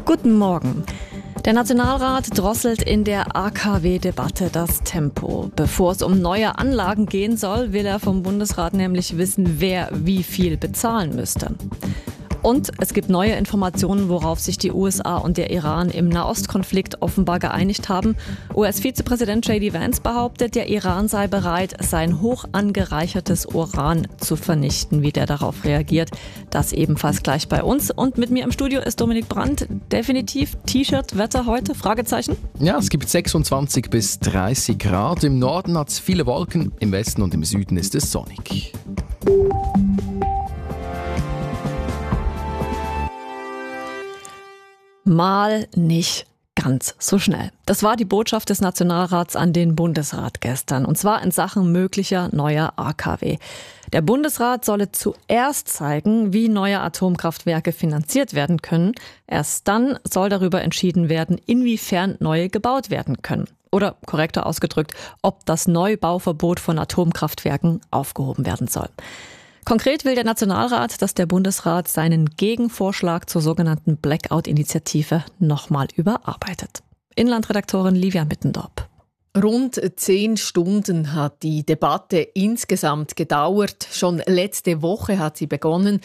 Guten Morgen. Der Nationalrat drosselt in der AKW-Debatte das Tempo. Bevor es um neue Anlagen gehen soll, will er vom Bundesrat nämlich wissen, wer wie viel bezahlen müsste. Und es gibt neue Informationen, worauf sich die USA und der Iran im Nahostkonflikt offenbar geeinigt haben. US-Vizepräsident J.D. Vance behauptet, der Iran sei bereit, sein hoch angereichertes Uran zu vernichten. Wie der darauf reagiert, das ebenfalls gleich bei uns. Und mit mir im Studio ist Dominik Brandt. Definitiv T-Shirt-Wetter heute? Fragezeichen? Ja, es gibt 26 bis 30 Grad. Im Norden hat es viele Wolken, im Westen und im Süden ist es sonnig. Mal nicht ganz so schnell. Das war die Botschaft des Nationalrats an den Bundesrat gestern, und zwar in Sachen möglicher neuer AKW. Der Bundesrat solle zuerst zeigen, wie neue Atomkraftwerke finanziert werden können. Erst dann soll darüber entschieden werden, inwiefern neue gebaut werden können. Oder korrekter ausgedrückt, ob das Neubauverbot von Atomkraftwerken aufgehoben werden soll. Konkret will der Nationalrat, dass der Bundesrat seinen Gegenvorschlag zur sogenannten Blackout-Initiative nochmal überarbeitet. Inlandredaktorin Livia Mittendorp. Rund 10 Stunden hat die Debatte insgesamt gedauert. Schon letzte Woche hat sie begonnen.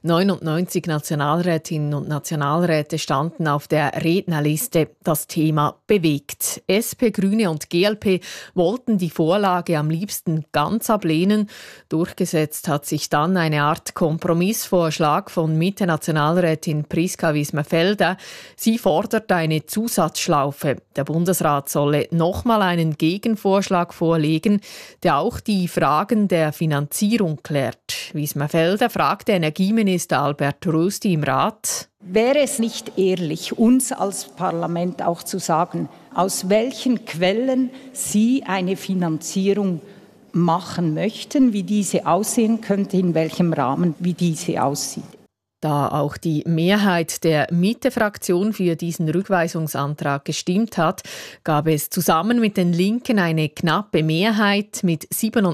99 Nationalrätinnen und Nationalräte standen auf der Rednerliste. Das Thema bewegt. SP, Grüne und GLP wollten die Vorlage am liebsten ganz ablehnen. Durchgesetzt hat sich dann eine Art Kompromissvorschlag von Mitte-Nationalrätin Priska Wismerfelder. Sie fordert eine Zusatzschlaufe. Der Bundesrat solle nochmal einen Gegenvorschlag vorlegen, der auch die Fragen der Finanzierung klärt. Wismerfelder fragte Energieminister Albert Rösti im Rat: Wäre es nicht ehrlich, uns als Parlament auch zu sagen, aus welchen Quellen Sie eine Finanzierung machen möchten, wie diese aussehen könnte, in welchem Rahmen, wie diese aussieht? Da auch die Mehrheit der Mitte-Fraktion für diesen Rückweisungsantrag gestimmt hat, gab es zusammen mit den Linken eine knappe Mehrheit mit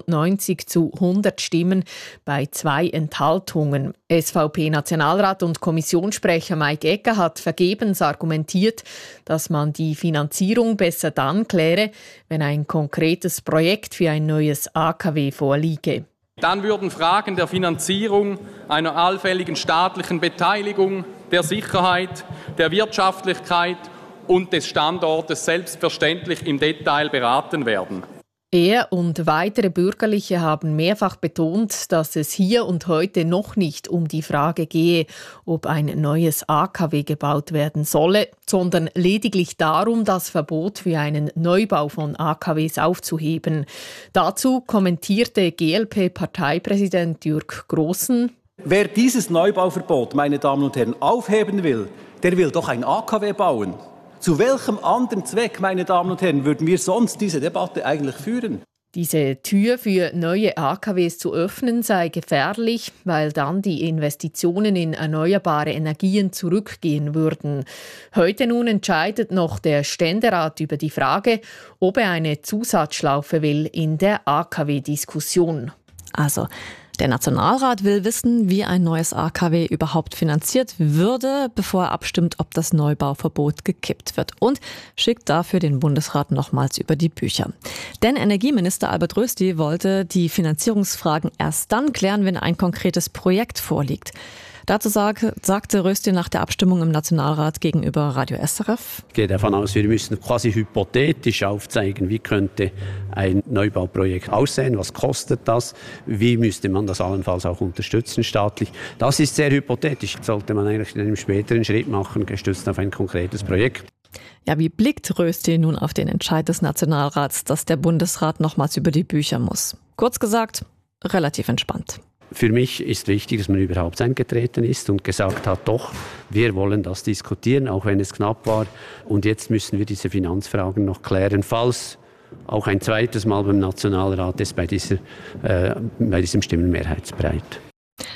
97 zu 100 Stimmen bei 2 Enthaltungen. SVP-Nationalrat und Kommissionssprecher Mike Ecker hat vergebens argumentiert, dass man die Finanzierung besser dann kläre, wenn ein konkretes Projekt für ein neues AKW vorliege. Dann würden Fragen der Finanzierung, einer allfälligen staatlichen Beteiligung, der Sicherheit, der Wirtschaftlichkeit und des Standortes selbstverständlich im Detail beraten werden. Er und weitere Bürgerliche haben mehrfach betont, dass es hier und heute noch nicht um die Frage gehe, ob ein neues AKW gebaut werden solle, sondern lediglich darum, das Verbot für einen Neubau von AKWs aufzuheben. Dazu kommentierte GLP-Parteipräsident Jürg Grossen: Wer dieses Neubauverbot, meine Damen und Herren, aufheben will, der will doch ein AKW bauen. Zu welchem anderen Zweck, meine Damen und Herren, würden wir sonst diese Debatte eigentlich führen? Diese Tür für neue AKWs zu öffnen sei gefährlich, weil dann die Investitionen in erneuerbare Energien zurückgehen würden. Heute nun entscheidet noch der Ständerat über die Frage, ob er eine Zusatzschlaufe will in der AKW-Diskussion. Also, der Nationalrat will wissen, wie ein neues AKW überhaupt finanziert würde, bevor er abstimmt, ob das Neubauverbot gekippt wird, und schickt dafür den Bundesrat nochmals über die Bücher. Denn Energieminister Albert Rösti wollte die Finanzierungsfragen erst dann klären, wenn ein konkretes Projekt vorliegt. Dazu sagte Rösti nach der Abstimmung im Nationalrat gegenüber Radio SRF: Ich gehe davon aus, wir müssen quasi hypothetisch aufzeigen, wie könnte ein Neubauprojekt aussehen, was kostet das, wie müsste man das allenfalls auch unterstützen staatlich. Das ist sehr hypothetisch, sollte man eigentlich in einem späteren Schritt machen, gestützt auf ein konkretes Projekt. Ja, wie blickt Rösti nun auf den Entscheid des Nationalrats, dass der Bundesrat nochmals über die Bücher muss? Kurz gesagt, relativ entspannt. Für mich ist wichtig, dass man überhaupt eingetreten ist und gesagt hat, doch, wir wollen das diskutieren, auch wenn es knapp war. Und jetzt müssen wir diese Finanzfragen noch klären, falls auch ein zweites Mal beim Nationalrat ist bei diesem Stimmenmehrheitsbreit.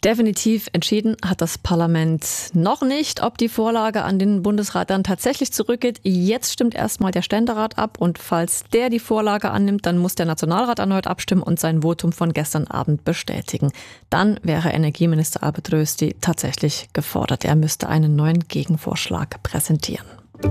Definitiv entschieden hat das Parlament noch nicht, ob die Vorlage an den Bundesrat dann tatsächlich zurückgeht. Jetzt stimmt erstmal der Ständerat ab und falls der die Vorlage annimmt, dann muss der Nationalrat erneut abstimmen und sein Votum von gestern Abend bestätigen. Dann wäre Energieminister Albert Rösti tatsächlich gefordert. Er müsste einen neuen Gegenvorschlag präsentieren.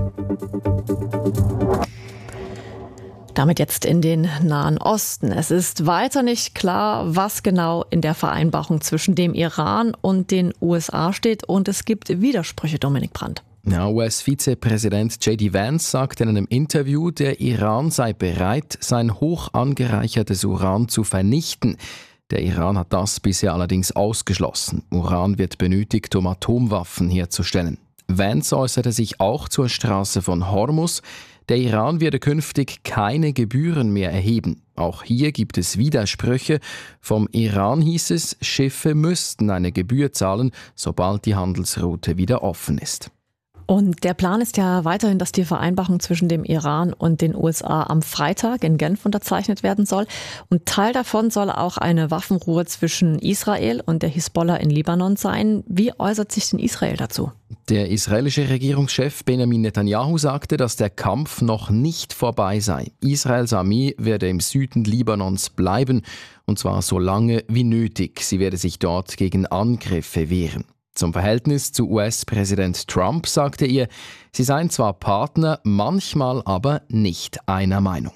Damit jetzt in den Nahen Osten. Es ist weiter nicht klar, was genau in der Vereinbarung zwischen dem Iran und den USA steht. Und es gibt Widersprüche, Dominik Brandt. Ja, US-Vizepräsident J.D. Vance sagt in einem Interview, der Iran sei bereit, sein hoch angereichertes Uran zu vernichten. Der Iran hat das bisher allerdings ausgeschlossen. Uran wird benötigt, um Atomwaffen herzustellen. Vance äußerte sich auch zur Straße von Hormuz. Der Iran werde künftig keine Gebühren mehr erheben. Auch hier gibt es Widersprüche. Vom Iran hieß es, Schiffe müssten eine Gebühr zahlen, sobald die Handelsroute wieder offen ist. Und der Plan ist ja weiterhin, dass die Vereinbarung zwischen dem Iran und den USA am Freitag in Genf unterzeichnet werden soll. Und Teil davon soll auch eine Waffenruhe zwischen Israel und der Hisbollah in Libanon sein. Wie äußert sich denn Israel dazu? Der israelische Regierungschef Benjamin Netanyahu sagte, dass der Kampf noch nicht vorbei sei. Israels Armee werde im Süden Libanons bleiben, und zwar so lange wie nötig. Sie werde sich dort gegen Angriffe wehren. Zum Verhältnis zu US-Präsident Trump sagte er, sie seien zwar Partner, manchmal aber nicht einer Meinung.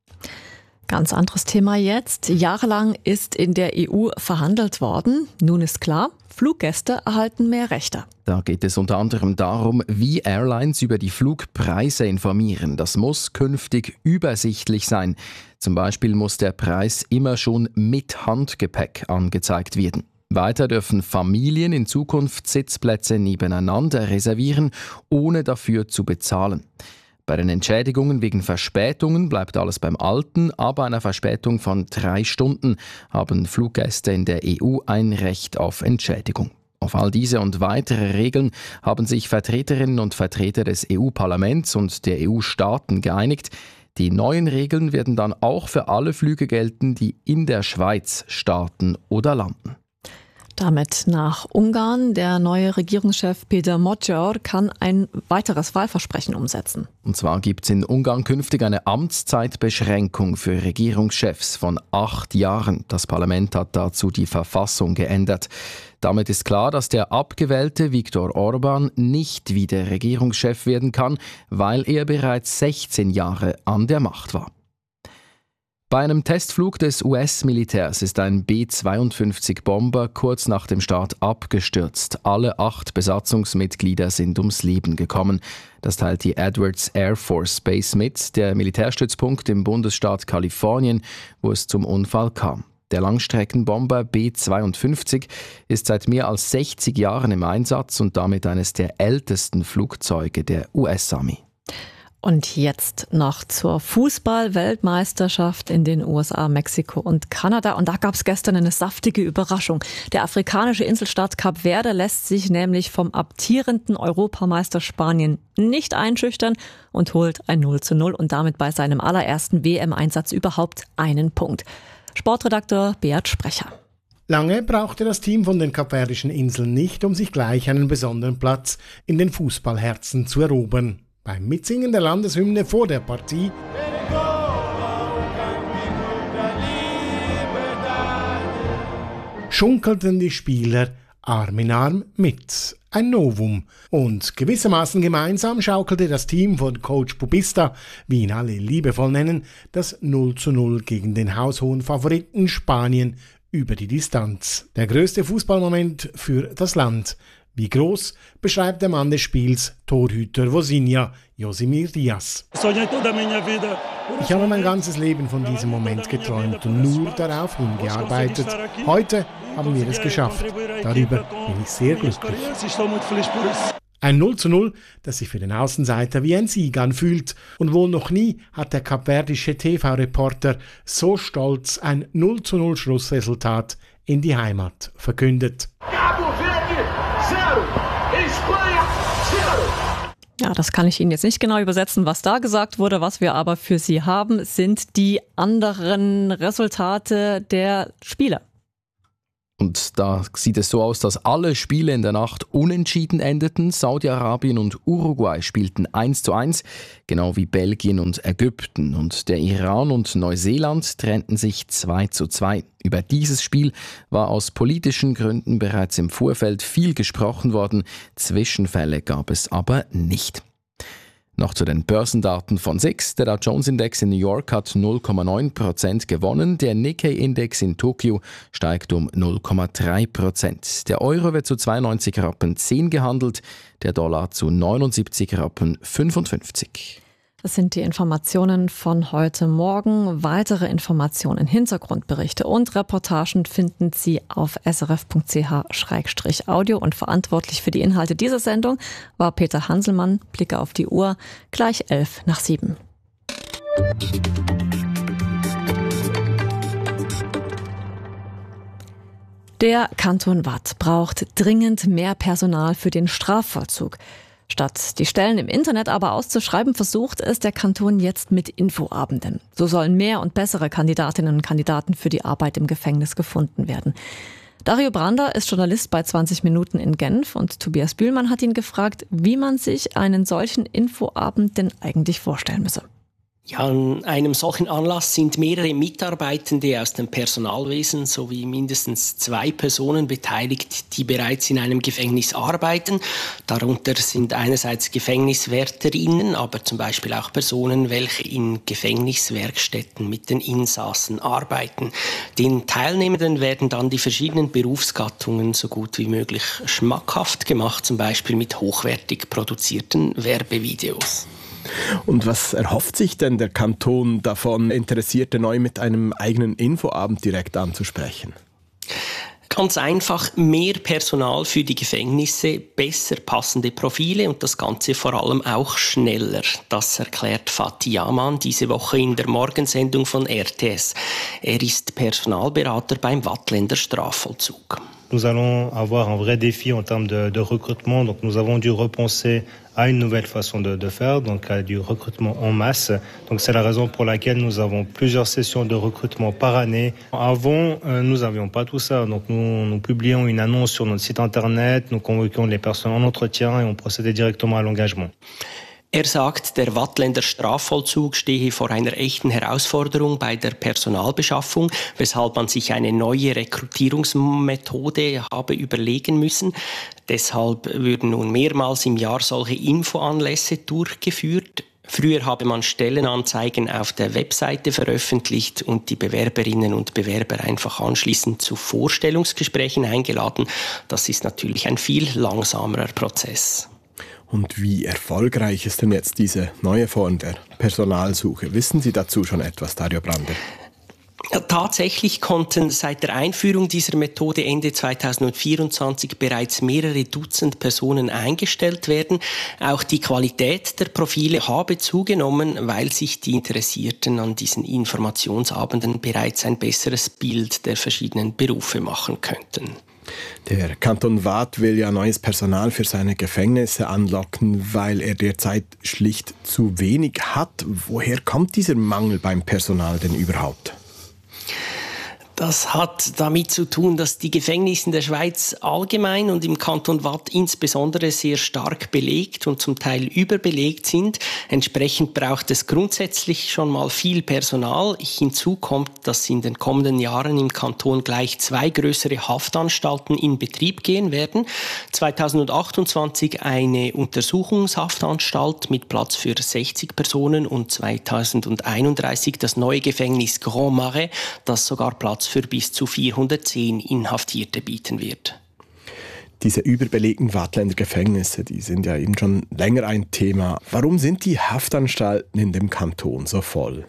Ganz anderes Thema jetzt. Jahrelang ist in der EU verhandelt worden. Nun ist klar, Fluggäste erhalten mehr Rechte. Da geht es unter anderem darum, wie Airlines über die Flugpreise informieren. Das muss künftig übersichtlich sein. Zum Beispiel muss der Preis immer schon mit Handgepäck angezeigt werden. Weiter dürfen Familien in Zukunft Sitzplätze nebeneinander reservieren, ohne dafür zu bezahlen. Bei den Entschädigungen wegen Verspätungen bleibt alles beim Alten, aber einer Verspätung von 3 Stunden haben Fluggäste in der EU ein Recht auf Entschädigung. Auf all diese und weitere Regeln haben sich Vertreterinnen und Vertreter des EU-Parlaments und der EU-Staaten geeinigt. Die neuen Regeln werden dann auch für alle Flüge gelten, die in der Schweiz starten oder landen. Damit nach Ungarn. Der neue Regierungschef Péter Magyar kann ein weiteres Wahlversprechen umsetzen. Und zwar gibt es in Ungarn künftig eine Amtszeitbeschränkung für Regierungschefs von 8 Jahren. Das Parlament hat dazu die Verfassung geändert. Damit ist klar, dass der abgewählte Viktor Orbán nicht wieder Regierungschef werden kann, weil er bereits 16 Jahre an der Macht war. Bei einem Testflug des US-Militärs ist ein B-52-Bomber kurz nach dem Start abgestürzt. Alle 8 Besatzungsmitglieder sind ums Leben gekommen. Das teilt die Edwards Air Force Base mit, der Militärstützpunkt im Bundesstaat Kalifornien, wo es zum Unfall kam. Der Langstreckenbomber B-52 ist seit mehr als 60 Jahren im Einsatz und damit eines der ältesten Flugzeuge der US-Armee. Und jetzt noch zur Fußball-Weltmeisterschaft in den USA, Mexiko und Kanada. Und da gab es gestern eine saftige Überraschung. Der afrikanische Inselstaat Kap Verde lässt sich nämlich vom amtierenden Europameister Spanien nicht einschüchtern und holt ein 0:0 und damit bei seinem allerersten WM-Einsatz überhaupt einen Punkt. Sportredakteur Beat Sprecher. Lange brauchte das Team von den Kapverdischen Inseln nicht, um sich gleich einen besonderen Platz in den Fußballherzen zu erobern. Beim Mitsingen der Landeshymne vor der Partie schunkelten die Spieler Arm in Arm mit. Ein Novum. Und gewissermaßen gemeinsam schaukelte das Team von Coach Pubista, wie ihn alle liebevoll nennen, das 0:0 gegen den haushohen Favoriten Spanien über die Distanz. Der größte Fußballmoment für das Land. Wie groß, beschreibt der Mann des Spiels, Torhüter Vozinha, Josimir Diaz. Ich habe mein ganzes Leben von diesem Moment geträumt und nur darauf hingearbeitet. Heute haben wir es geschafft. Darüber bin ich sehr glücklich. Ein 0:0, das sich für den Außenseiter wie ein Sieg anfühlt. Und wohl noch nie hat der kapverdische TV-Reporter so stolz ein 0:0 Schlussresultat in die Heimat verkündet. Ja, das kann ich Ihnen jetzt nicht genau übersetzen, was da gesagt wurde. Was wir aber für Sie haben, sind die anderen Resultate der Spieler. Und da sieht es so aus, dass alle Spiele in der Nacht unentschieden endeten. Saudi-Arabien und Uruguay spielten 1:1, genau wie Belgien und Ägypten. Und der Iran und Neuseeland trennten sich 2:2. Über dieses Spiel war aus politischen Gründen bereits im Vorfeld viel gesprochen worden. Zwischenfälle gab es aber nicht. Noch zu den Börsendaten von SIX. Der Dow Jones Index in New York hat 0,9% gewonnen. Der Nikkei-Index in Tokio steigt um 0,3%. Der Euro wird zu 92,10 Rappen gehandelt, der Dollar zu 79,55 Rappen. Das sind die Informationen von heute Morgen. Weitere Informationen, Hintergrundberichte und Reportagen finden Sie auf srf.ch/audio. Und verantwortlich für die Inhalte dieser Sendung war Peter Hanselmann. Blicke auf die Uhr, gleich 6:11. Der Kanton Waadt braucht dringend mehr Personal für den Strafvollzug. Statt die Stellen im Internet aber auszuschreiben, versucht es der Kanton jetzt mit Infoabenden. So sollen mehr und bessere Kandidatinnen und Kandidaten für die Arbeit im Gefängnis gefunden werden. Dario Brander ist Journalist bei 20 Minuten in Genf und Tobias Bühlmann hat ihn gefragt, wie man sich einen solchen Infoabend denn eigentlich vorstellen müsse. Ja, an einem solchen Anlass sind mehrere Mitarbeitende aus dem Personalwesen sowie mindestens 2 Personen beteiligt, die bereits in einem Gefängnis arbeiten. Darunter sind einerseits Gefängniswärterinnen, aber zum Beispiel auch Personen, welche in Gefängniswerkstätten mit den Insassen arbeiten. Den Teilnehmenden werden dann die verschiedenen Berufsgattungen so gut wie möglich schmackhaft gemacht, zum Beispiel mit hochwertig produzierten Werbevideos. Und was erhofft sich denn der Kanton davon, Interessierte neu mit einem eigenen Infoabend direkt anzusprechen? Ganz einfach mehr Personal für die Gefängnisse, besser passende Profile und das Ganze vor allem auch schneller. Das erklärt Fatih Yaman diese Woche in der Morgensendung von RTS. Er ist Personalberater beim Waadtländer Strafvollzug. Nous allons avoir un vrai défi en termes de recrutement. Donc nous avons dû repenser à une nouvelle façon de faire, donc à du recrutement en masse. Donc c'est la raison pour laquelle nous avons plusieurs sessions de recrutement par année. Avant, nous n'avions pas tout ça. Donc nous publions une annonce sur notre site internet, nous convoquions les personnes en entretien et on procédait directement à l'engagement. Er sagt, der Waadtländer Strafvollzug stehe vor einer echten Herausforderung bei der Personalbeschaffung, weshalb man sich eine neue Rekrutierungsmethode habe überlegen müssen. Deshalb würden nun mehrmals im Jahr solche Infoanlässe durchgeführt. Früher habe man Stellenanzeigen auf der Webseite veröffentlicht und die Bewerberinnen und Bewerber einfach anschließend zu Vorstellungsgesprächen eingeladen. Das ist natürlich ein viel langsamerer Prozess. Und wie erfolgreich ist denn jetzt diese neue Form der Personalsuche? Wissen Sie dazu schon etwas, Dario Brander? Ja, tatsächlich konnten seit der Einführung dieser Methode Ende 2024 bereits mehrere Dutzend Personen eingestellt werden. Auch die Qualität der Profile habe zugenommen, weil sich die Interessierten an diesen Informationsabenden bereits ein besseres Bild der verschiedenen Berufe machen könnten. Der Kanton Waadt will ja neues Personal für seine Gefängnisse anlocken, weil er derzeit schlicht zu wenig hat. Woher kommt dieser Mangel beim Personal denn überhaupt? Das hat damit zu tun, dass die Gefängnisse in der Schweiz allgemein und im Kanton Waadt insbesondere sehr stark belegt und zum Teil überbelegt sind. Entsprechend braucht es grundsätzlich schon mal viel Personal. Hinzu kommt, dass in den kommenden Jahren im Kanton gleich 2 größere Haftanstalten in Betrieb gehen werden. 2028 eine Untersuchungshaftanstalt mit Platz für 60 Personen und 2031 das neue Gefängnis Grand Marais, das sogar Platz für bis zu 410 Inhaftierte bieten wird. Diese überbelegten Waadtländer Gefängnisse, die sind ja eben schon länger ein Thema. Warum sind die Haftanstalten in dem Kanton so voll?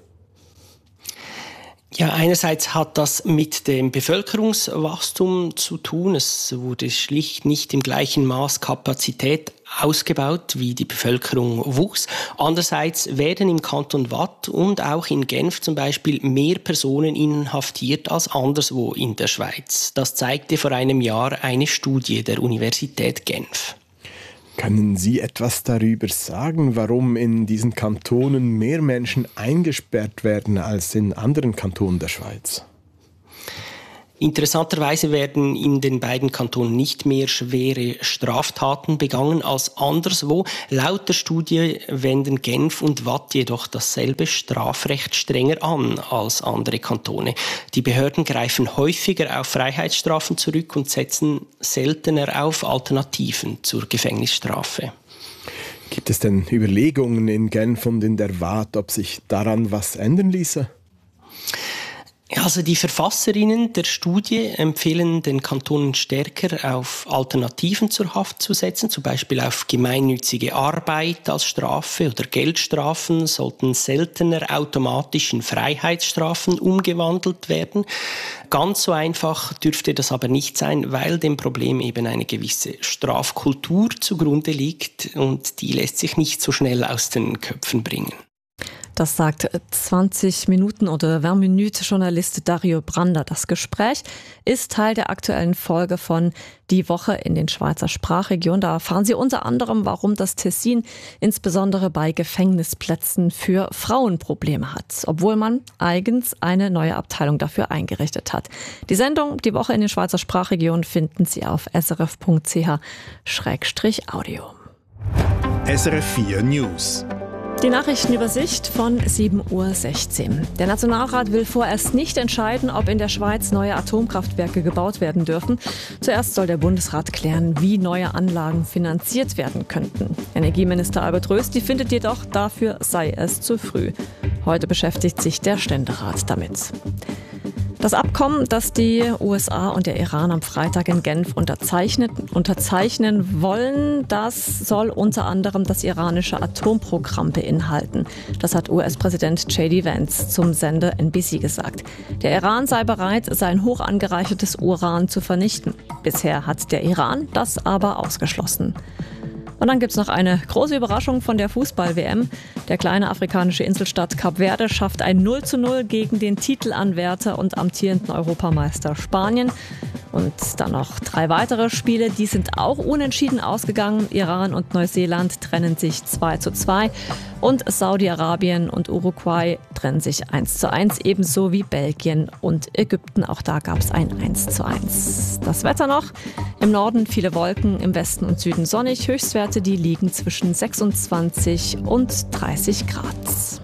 Ja, einerseits hat das mit dem Bevölkerungswachstum zu tun. Es wurde schlicht nicht im gleichen Maß Kapazität ausgebaut, wie die Bevölkerung wuchs. Andererseits werden im Kanton Waadt und auch in Genf zum Beispiel mehr Personen inhaftiert als anderswo in der Schweiz. Das zeigte vor einem Jahr eine Studie der Universität Genf. Können Sie etwas darüber sagen, warum in diesen Kantonen mehr Menschen eingesperrt werden als in anderen Kantonen der Schweiz? Interessanterweise werden in den beiden Kantonen nicht mehr schwere Straftaten begangen als anderswo. Laut der Studie wenden Genf und Waadt jedoch dasselbe Strafrecht strenger an als andere Kantone. Die Behörden greifen häufiger auf Freiheitsstrafen zurück und setzen seltener auf Alternativen zur Gefängnisstrafe. Gibt es denn Überlegungen in Genf und in der Waadt, ob sich daran was ändern ließe? Also die Verfasserinnen der Studie empfehlen den Kantonen stärker auf Alternativen zur Haft zu setzen, zum Beispiel auf gemeinnützige Arbeit als Strafe oder Geldstrafen sollten seltener automatisch in Freiheitsstrafen umgewandelt werden. Ganz so einfach dürfte das aber nicht sein, weil dem Problem eben eine gewisse Strafkultur zugrunde liegt und die lässt sich nicht so schnell aus den Köpfen bringen. Das sagt 20 Minuten oder 20 Minuten Journalist Dario Brander. Das Gespräch ist Teil der aktuellen Folge von Die Woche in den Schweizer Sprachregionen. Da erfahren Sie unter anderem, warum das Tessin insbesondere bei Gefängnisplätzen für Frauen Probleme hat, obwohl man eigens eine neue Abteilung dafür eingerichtet hat. Die Sendung Die Woche in den Schweizer Sprachregionen finden Sie auf srf.ch/audio. SRF 4 News. Die Nachrichtenübersicht von 7:16 Uhr. Der Nationalrat will vorerst nicht entscheiden, ob in der Schweiz neue Atomkraftwerke gebaut werden dürfen. Zuerst soll der Bundesrat klären, wie neue Anlagen finanziert werden könnten. Energieminister Albert Rösti findet jedoch, dafür sei es zu früh. Heute beschäftigt sich der Ständerat damit. Das Abkommen, das die USA und der Iran am Freitag in Genf unterzeichnen wollen, das soll unter anderem das iranische Atomprogramm beinhalten. Das hat US-Präsident J.D. Vance zum Sender NBC gesagt. Der Iran sei bereit, sein hoch angereichertes Uran zu vernichten. Bisher hat der Iran das aber ausgeschlossen. Und dann gibt's noch eine große Überraschung von der Fußball-WM. Der kleine afrikanische Inselstaat Kap Verde schafft ein 0:0 gegen den Titelanwärter und amtierenden Europameister Spanien. Und dann noch 3 weitere Spiele, die sind auch unentschieden ausgegangen. Iran und Neuseeland trennen sich 2:2 und Saudi-Arabien und Uruguay trennen sich 1:1, ebenso wie Belgien und Ägypten. Auch da gab es ein 1:1. Das Wetter noch: im Norden viele Wolken, im Westen und Süden sonnig. Höchstwerte, die liegen zwischen 26 und 30 Grad.